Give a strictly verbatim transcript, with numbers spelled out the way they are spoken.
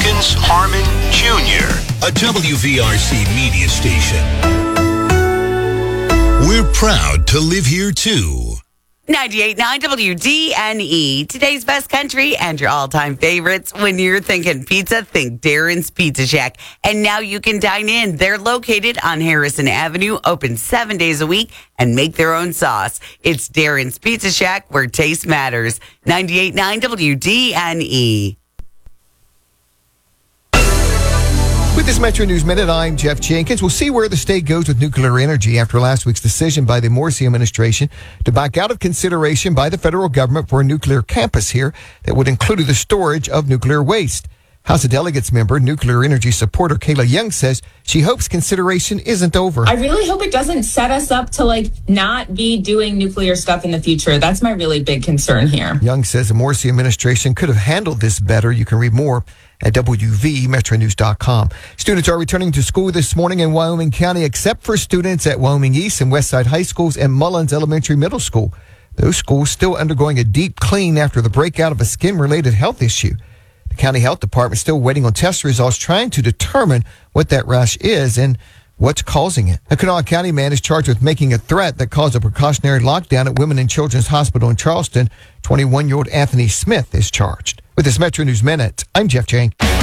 Jenkins Harmon Junior, a W V R C media station. We're proud to live here, too. ninety-eight point nine W D N E, today's best country and your all-time favorites. When you're thinking pizza, think Darren's Pizza Shack. And now you can dine in. They're located on Harrison Avenue, open seven days a week, and make their own sauce. It's Darren's Pizza Shack, where taste matters. ninety-eight point nine W D N E. With this Metro News Minute, I'm Jeff Jenkins. We'll see where the state goes with nuclear energy after last week's decision by the Morrissey administration to back out of consideration by the federal government for a nuclear campus here that would include the storage of nuclear waste. House of Delegates member, nuclear energy supporter Kayla Young says she hopes consideration isn't over. I really hope it doesn't set us up to like not be doing nuclear stuff in the future. That's my really big concern here. Young says the Morrissey administration could have handled this better. You can read more at W V Metro News dot com. Students are returning to school this morning in Wyoming County, except for students at Wyoming East and Westside High Schools and Mullins Elementary Middle School. Those schools still undergoing a deep clean after the breakout of a skin-related health issue. The county health department still waiting on test results, trying to determine what that rash is and what's causing it. A Kanawha County man is charged with making a threat that caused a precautionary lockdown at Women and Children's Hospital in Charleston. twenty-one-year-old Anthony Smith is charged. With this Metro News Minute, I'm Jeff Jenkins.